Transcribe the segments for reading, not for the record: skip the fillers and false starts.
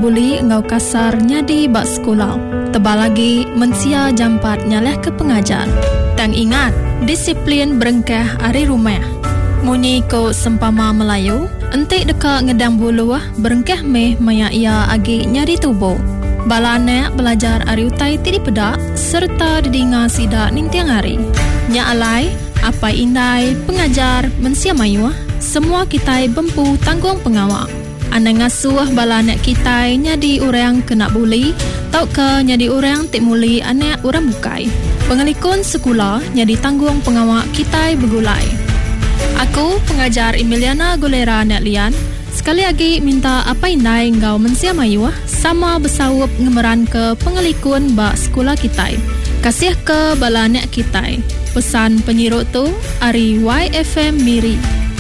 buli ngau kasar nyadi bak sekolah. Tebal lagi mensia jampat nyaleh ke pengajar. Tang ingat, disiplin berengkah ari rumah. Munyi ko sempama Melayu, entik dekat ngedang buluh berengkah meh maya ia agi nyari tubuh. Balane belajar ari utai tidi pedak serta didinga sidak nintiang hari. Nya alai, apa indai pengajar mensia mayu, semua kita bempu tanggung pengawak. Anang ngasuh balanek kita nyadi orang kena buli, tau ke nyadi orang tik muli anak orang bukai. Pengelikun sekolah nyadi tanggung pengawak kita begulai. Aku pengajar Emiliana Golera Nek Lian. Sekali lagi minta apa indai ngau mensia mayu sama bersawup ngemeran ke pengelikun bak sekolah kita. Kasih ke balanek kita. Pesan penyiruk tu ari YFM Miri.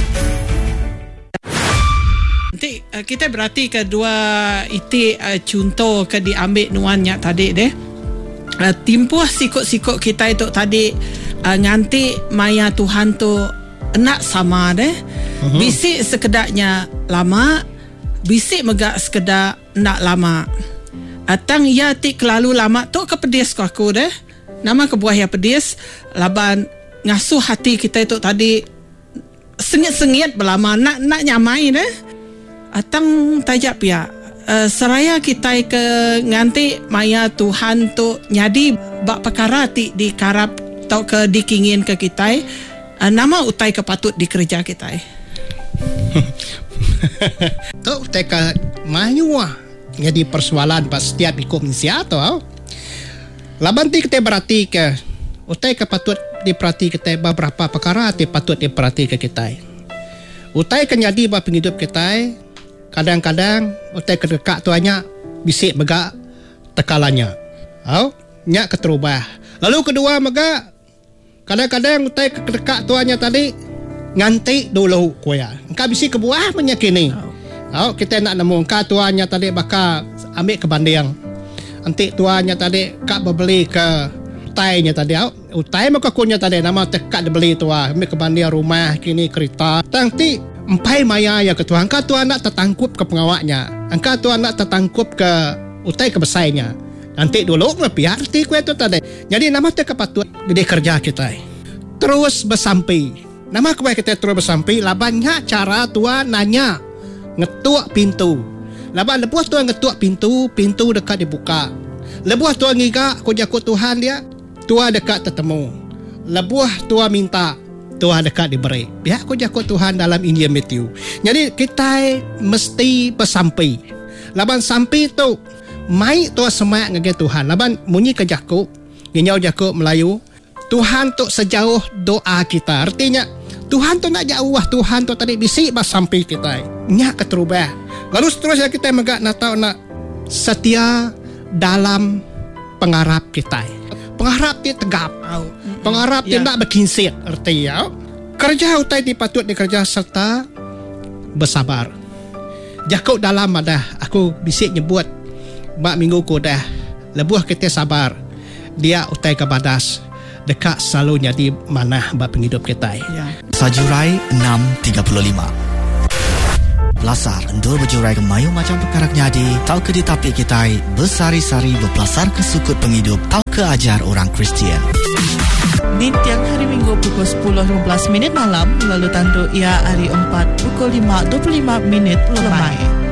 Nanti kita berarti kedua itu contoh ke diambil nuannya tadi deh. Timpuh sikut-sikut kita itu tadi nganti maya Tuhan tu nak sama deh. Bisik sekedaknya lama, bisik megak sekedar nak lama. Atang ya tik lalu lama tu ke pedis ko aku deh. Nama kebuah ya pedis laban ngasuh hati kita itu tadi sengit-sengit belama nak nyamai deh. Atang tajap ya seraya kita ke nganti maya Tuhan tu nyadi bak perkara ti dikarap tau ke dikingin ke kita nama utai kepatut dikerja kita tu utai ke mayu jadi persoalan pas setiap ikut mensia tau laban ti kita berarti ke utai kepatut diperhati kita beberapa perkara ti patut diperhati ke kita utai ke nyadi bak penghidup kita. Kadang-kadang utai kedekak tuanya bisik megak tekalannya. Nyak keterubah. Lalu kedua megak kadang-kadang utai kedekak tuanya tadi nganti dulu kuya. Engkau bisik kebuah menyakini. Kita nak nemu engkau tuanya tadi bakal ambil ke banding. Antik tuanya tadi kak berbeli ke utainya tadi. Utai maka kunya tadi nama tekak dibeli tua ambil ke banding rumah kini kereta. Tangti empai maya ya ketua angka tu anak tertangkup ke pengawaknya angka tu anak tertangkup ke utai ke besainya nanti dulu lebih arti kue tu tadi jadi nama tu kepatut gede kerja kita terus bersampai nama kue kita terus bersampai labannya cara tua nanya ngetuk pintu laban lebuah tua ngetuk pintu dekat dibuka lebuah tua ngiga aku jakut Tuhan dia tua dekat tertemu lebuah tua minta Tuhan dekat diberi. Biar aku jakut Tuhan dalam Injil Matthew. Jadi kita mesti bersampai. Laban sampai tu mai tu semak ngege Tuhan. Laban munyi ke jakut, ginyau jakut Melayu. Tuhan tu sejauh doa kita. Artinya Tuhan tu nak jauh Tuhan tu tadi bisik bersampai kita. Nyak keterubah. Lalu seterusnya kita megak nak tahu nak setia dalam pengharap kita. Pengharap dia tegap. Pengharap dia nak berkinsir. Artinya kerja utai dipatut dikerja serta bersabar. Jakut dalam ada aku bisik nyebut bak minggu ku dah lebuh kita sabar. Dia utai ke badas dekat selalu jadi mana bak penghidup kita. Sajurai 635 Belasar endul berjurai ke mayu macam perkara nyadi tau ke di tapi kita bersari-sari berpelasar ke sukut penghidup tau ke ajar orang Kristian. Di tiang hari Minggu pukul 10.15 malam lalu tandu ia hari 4 pukul 5.25 lemai.